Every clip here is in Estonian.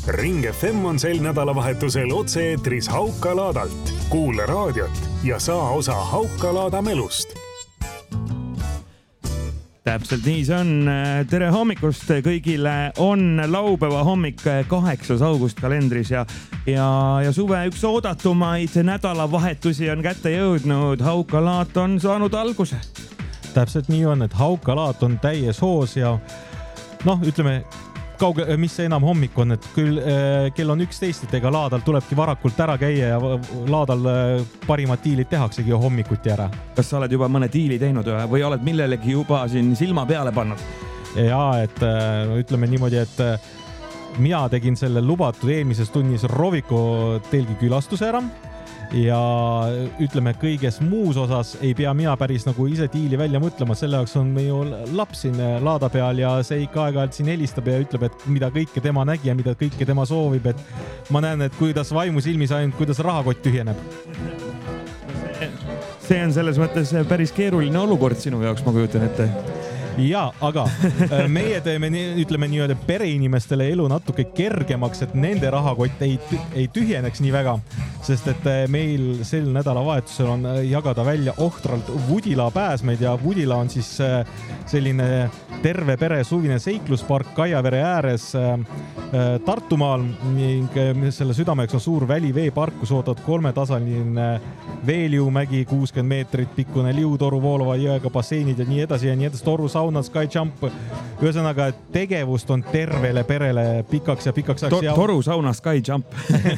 Ring FM on sel nädalavahetusel otse-eetris Haukalaadalt. Kuula raadiot ja saa osa Haukalaada melust. Täpselt nii see on. Tere hommikust kõigile. On laupäeva hommik 8. august kalendris ja suve üks oodatumaid nädalavahetusi on kätte jõudnud. Haukalaat on saanud alguse. Täpselt nii on, et Haukalaat on täies hoos ja ütleme, mis see enam hommik on, et küll kell on 11, et ega laadal tulebki varakult ära käia ja laadal parimad diilid tehaksegi hommikuti ära. Kas sa oled juba mõne diili teinud või oled millelegi juba siin silma peale pannud? Jaa, et ütleme niimoodi, et mina tegin selle lubatud eelmises tunnis Rovico telgi külastuse ära ja ütleme, kõiges muus osas ei pea mina päris nagu ise diili välja mõtlema, selle jaoks on meie laps siin laada peal ja see ikka aeg-ajalt siin helistab ja ütleb, et mida kõike tema nägi ja mida kõike tema soovib, et ma näen, et kuidas vaimu silmis ainult, kuidas rahakott tühjeneb. See on selles mõttes päris keeruline olukord sinu jaoks, ma kujutan ette. Jaa, aga meie teeme, ütleme nii, pereinimestele elu natuke kergemaks, et nende rahakott ei tühjeneks nii väga, sest et meil sel nädalavahetusel on jagada välja ohtralt Vudila pääsmeid ja Vudila on siis selline terve pere suvine seikluspark Kaiavere ääres Tartumaal ning selle südameks on suur väliveepark, kus ootad 3-tasaline veeliumägi, 60 meetrit pikkune liutoru voolava jõega basseinid ja nii edasi, toru saunad, Sky Jump. Ühesõnaga, tegevust on tervele perele pikaks ajaks. Toru sauna, Sky Jump.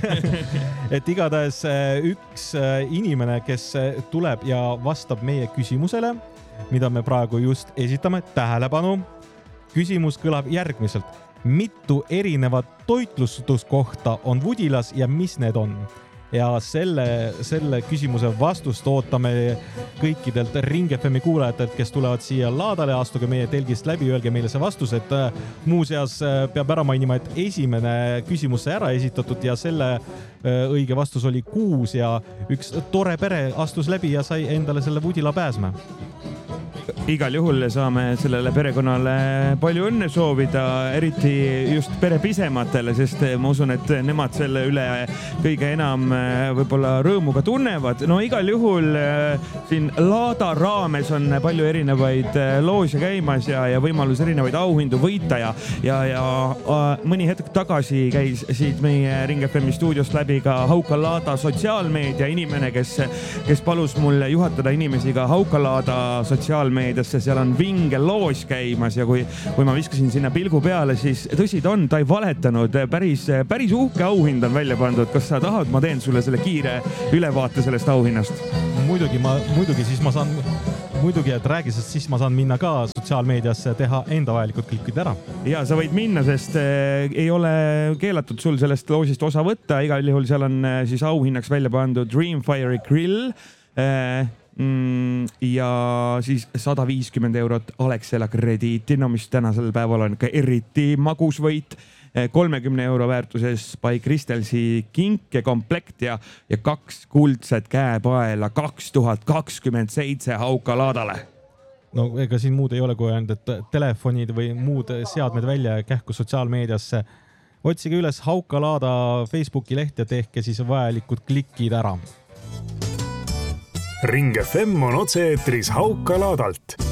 Et igatahes üks inimene, kes tuleb ja vastab meie küsimusele, mida me praegu just esitame, tähelepanu. Küsimus kõlab järgmiselt. Mitu erinevat toitlustuskohta on Vudilas ja mis need on? Ja selle küsimuse vastust ootame kõikidelt Ring FMi kuulajatelt, kes tulevad siia laadale, astuge meie telgist läbi, öelge meile see vastus, et muuseas peab ära mainima, et esimene küsimus sai ära esitatud ja selle õige vastus oli 6 ja üks tore pere astus läbi ja sai endale selle Vudila pääsme. Igal juhul saame sellele perekonnale palju õnne soovida, eriti just pere pisematele, sest ma usun, et nemad selle üle kõige enam võib-olla rõõmuga tunnevad. No igal juhul siin laada raames on palju erinevaid loose käimas ja võimalus erinevaid auhindu võita ja mõni hetk tagasi käis siit meie Ring FMi stuudiost läbi ka Haukalaada sotsiaalmeedia inimene, kes palus mulle juhatada inimesi ka Haukalaada sotsiaalmeediasse, seal on vinge loos käimas ja kui ma viskasin sinna pilgu peale, siis tõsi ta on, ta ei valetanud, päris uhke auhind on välja pandud. Kas sa tahad, ma teen sulle selle kiire ülevaate sellest auhinnast? Muidugi, et räägi, sest siis ma saan minna ka sotsiaalmeediasse teha enda vajalikud klikid ära. Ja sa võid minna, sest ei ole keelatud sul sellest loosist osa võtta. Igal juhul seal on siis auhinnaks välja pandud Dreamfire Grill ja siis 150 € Alexela krediiti, mis tänasel päeval on ka eriti magus võit. 30 € väärtuses By Crystalsi kinke komplekt ja 2 kuldset käepaela 2027 Haukalaadale. No ega siin muud ei ole, kui ainult, et telefonid või muud seadmed välja kähku sotsiaalmeediasse. Otsige üles Haukalaada Facebooki leht ja tehke siis vajalikud klikid ära. Ring FM on otse-eetris Haukalaadalt.